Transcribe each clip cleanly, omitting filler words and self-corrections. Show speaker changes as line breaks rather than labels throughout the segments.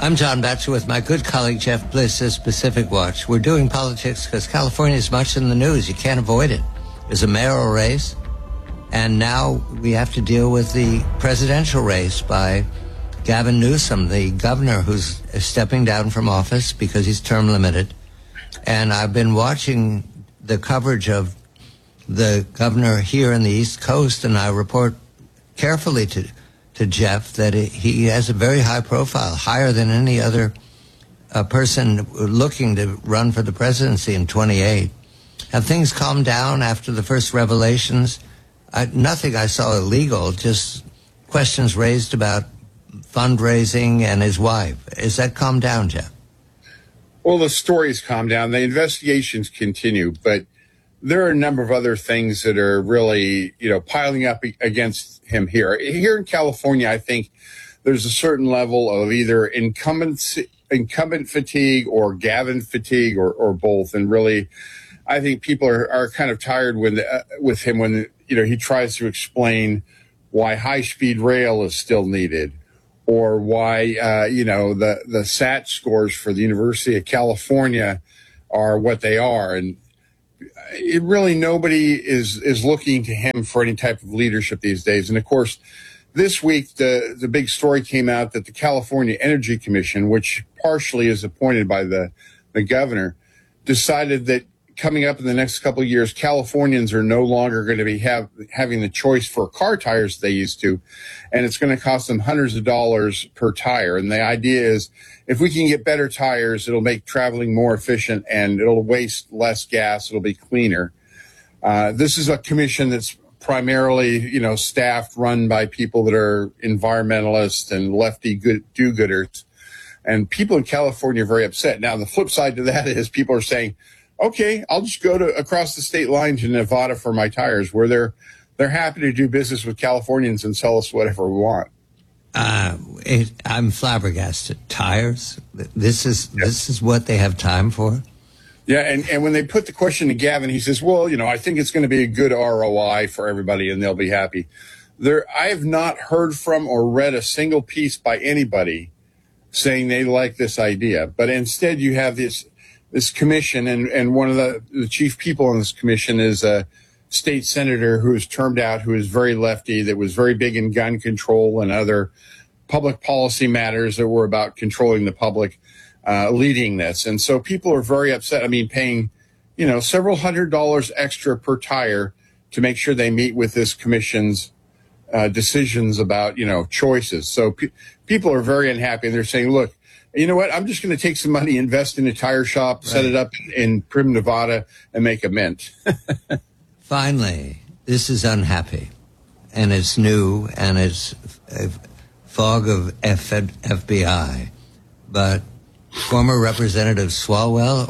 I'm John Batchelor with my good colleague Jeff Bliss of Pacific Watch. We're doing politics because California is much in the news. You can't avoid it. There's a mayoral race, and now we have to deal with the presidential race by Gavin Newsom, the governor who's stepping down from office because he's term limited. And I've been watching the coverage of the governor here in the East Coast, and I report carefully to Jeff that he has a very high profile, higher than any other person looking to run for the presidency in 28. Have things calmed down after the first revelations? Nothing I saw illegal, just questions raised about fundraising and his wife. Is that calmed down, Jeff?
Well, the stories calm down. The investigations continue, but there are a number of other things that are really, piling up against him here. Here in California, I think there's a certain level of either incumbent fatigue or Gavin fatigue or both. And really, I think people are kind of tired with him when, he tries to explain why high-speed rail is still needed, or why, the SAT scores for the University of California are what they are. And it really, nobody is looking to him for any type of leadership these days. And of course, this week, the big story came out that the California Energy Commission, which partially is appointed by the governor, decided that coming up in the next couple of years, Californians are no longer going to be having the choice for car tires they used to, and it's going to cost them hundreds of dollars per tire. And the idea is, if we can get better tires, it'll make traveling more efficient and it'll waste less gas. It'll be cleaner. This is a commission that's primarily, staffed, run by people that are environmentalists and lefty do-gooders. And people in California are very upset. Now, the flip side to that is people are saying, okay, I'll just go across the state line to Nevada for my tires, where they're happy to do business with Californians and sell us whatever we want.
I'm flabbergasted. Tires? This is what they have time for?
Yeah, and when they put the question to Gavin, he says, well, I think it's going to be a good ROI for everybody and they'll be happy. I have not heard from or read a single piece by anybody saying they like this idea. But instead you have this commission, and one of the chief people on this commission is a state senator who is termed out, who is very lefty, that was very big in gun control and other public policy matters that were about controlling the public, leading this. And so people are very upset. I mean, paying, several $100s extra per tire to make sure they meet with this commission's decisions about, choices. So people are very unhappy, and they're saying, look, you know what? I'm just going to take some money, invest in a tire shop, set it up in Prim, Nevada, and make a mint.
Finally, this is unhappy, and it's new, and it's a fog of FBI. But former Representative Swalwell,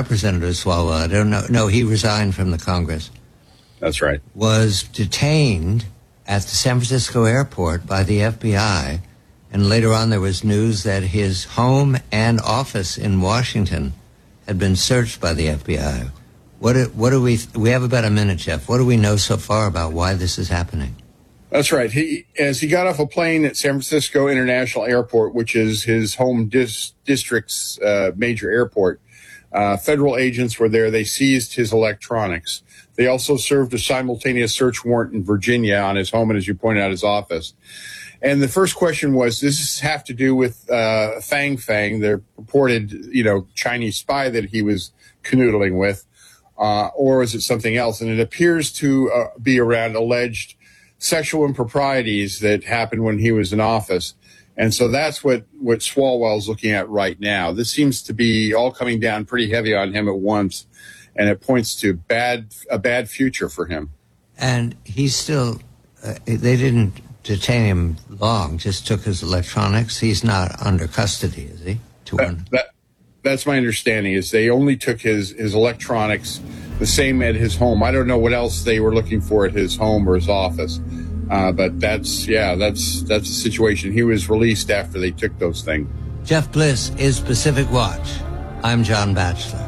I don't know. No, he resigned from the Congress.
That's right.
Was detained at the San Francisco airport by the FBI. And later on, there was news that his home and office in Washington had been searched by the FBI. What do we have about a minute, Jeff. What do we know so far about why this is happening?
That's right. As he got off a plane at San Francisco International Airport, which is his home district's major airport, federal agents were there. They seized his electronics. They also served a simultaneous search warrant in Virginia on his home and, as you pointed out, his office. And the first question was, does this have to do with Fang, the purported, Chinese spy that he was canoodling with, or is it something else? And it appears to be around alleged sexual improprieties that happened when he was in office. And so that's what Swalwell's looking at right now. This seems to be all coming down pretty heavy on him at once, and it points to a bad future for him.
And he's still, they didn't detain him long, just took his electronics. He's not under custody, is he?
That's my understanding, is they only took his electronics, the same at his home. I don't know what else they were looking for at his home or his office. But that's the situation. He was released after they took those things.
Jeff Bliss is Pacific Watch. I'm John Batchelor.